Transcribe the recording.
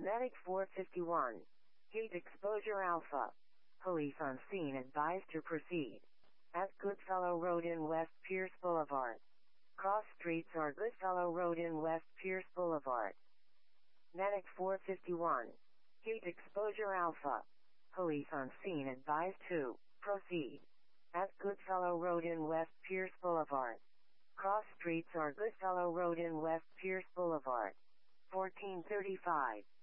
Medic 451. Heat exposure Alpha. Police on scene advised to proceed. At Goodfellow Road in West Pierce Boulevard. Cross streets are Goodfellow Road in West Pierce Boulevard. Medic 451. Heat exposure Alpha. Police on scene advised to proceed. At Goodfellow Road in West Pierce Boulevard. Cross streets are Goodfellow Road in West Pierce Boulevard. 1435.